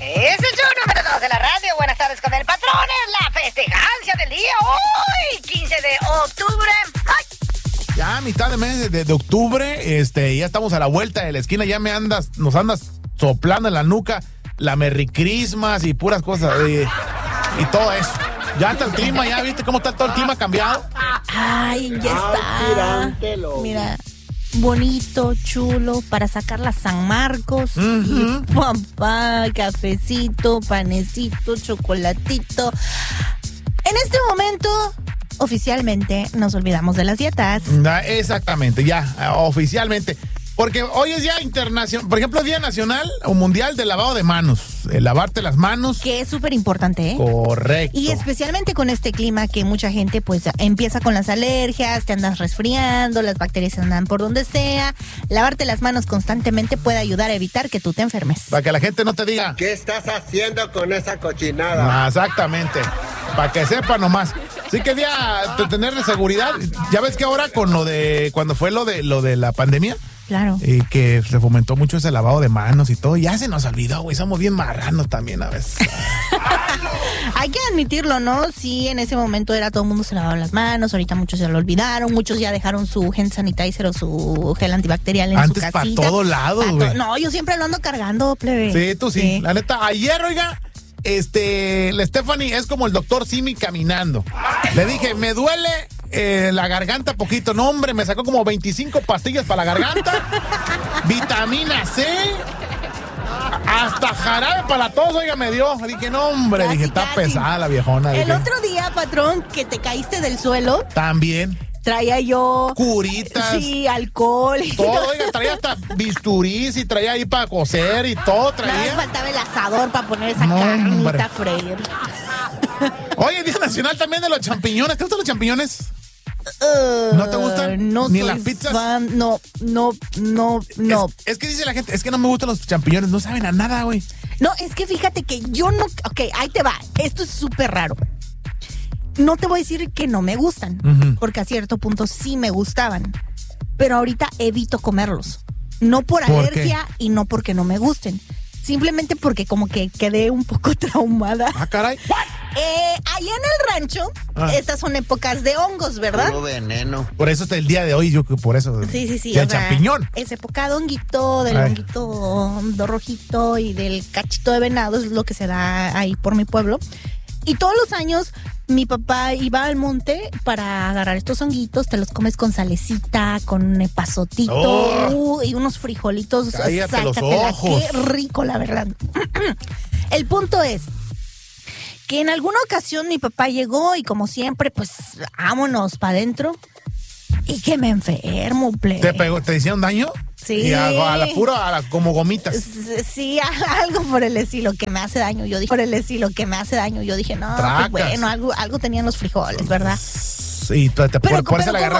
Es el show número 2 de la radio. Buenas tardes con el patrón en la festejancia del día. Hoy, 15 de octubre. ¡Ay! Ya a mitad de mes de octubre, ya estamos a la vuelta de la esquina. Ya nos andas soplando en la nuca la Merry Christmas y puras cosas y todo eso. Ya está el clima, ya viste cómo está todo el clima cambiado. Ay, ya está. Mira, bonito, chulo, para sacar la San Marcos. Uh-huh. Y papá, cafecito, panecito, chocolatito. En este momento, oficialmente, nos olvidamos de las dietas. Exactamente, ya, oficialmente. Porque hoy es Día Internacional, por ejemplo, Día Nacional o Mundial del Lavado de Manos. Lavarte las manos. Que es súper importante, ¿eh? Correcto. Y especialmente con este clima que mucha gente pues empieza con las alergias, te andas resfriando, las bacterias andan por donde sea. Lavarte las manos constantemente puede ayudar a evitar que tú te enfermes. Para que la gente no te diga, ¿qué estás haciendo con esa cochinada? Exactamente. Para que sepa nomás. Sí que día de tener seguridad. Ya ves que ahora con cuando fue lo de la pandemia. Claro. Y que se fomentó mucho ese lavado de manos y todo. Ya se nos olvidó, güey. Somos bien marranos también a veces. Hay que admitirlo, ¿no? Sí, en ese momento todo el mundo se lavaba las manos. Ahorita muchos se lo olvidaron. Muchos ya dejaron su hand sanitizer o su gel antibacterial en antes su casita. Antes para todos lados, güey. No, yo siempre lo ando cargando, plebe. Sí, tú sí. La neta, ayer, oiga, la Stephanie es como el doctor Simi caminando. Le dije, me duele la garganta poquito. No, hombre, me sacó como 25 pastillas para la garganta. Vitamina C. Hasta jarabe para todos, oiga, me dio. Dije, no, hombre, casi, dije, está pesada la viejona. El dije. otro día, patrón, que te caíste del suelo. También. Traía yo curitas. Sí, alcohol. Todo, oiga, traía hasta bisturís y traía ahí para coser y todo traía. Nada más faltaba el asador para poner esa carnita a freír. Oye, Día Nacional también de los champiñones. ¿Te gustan los champiñones? ¿No te gustan? No ¿Ni soy las pizzas? Fan, no. Es que dice la gente, es que no me gustan los champiñones, no saben a nada, güey. No, es que fíjate que yo no... Ok, ahí te va. Esto es súper raro. No te voy a decir que no me gustan, porque a cierto punto sí me gustaban, pero ahorita evito comerlos. No por alergia y no porque no me gusten. Simplemente porque como que quedé un poco traumada. Ah, caray. Allá en el rancho, estas son épocas de hongos, ¿verdad? Puro veneno. Por eso está el día de hoy, yo por eso. Sí. Del champiñón. Es época de honguito, del honguito rojito y del cachito de venado, es lo que se da ahí por mi pueblo. Y todos los años mi papá iba al monte para agarrar estos honguitos, te los comes con salecita, con epazotito y unos frijolitos. Cállate los ojos. Qué rico, la verdad. El punto es que en alguna ocasión mi papá llegó y como siempre, pues vámonos para adentro y que me enfermo, plebe. ¿Te hicieron daño? Sí. Y como gomitas. Sí, algo por el estilo que me hace daño. Yo dije, no, Tracas. pues bueno, algo tenían los frijoles, ¿verdad? Sí, por eso la agarraste.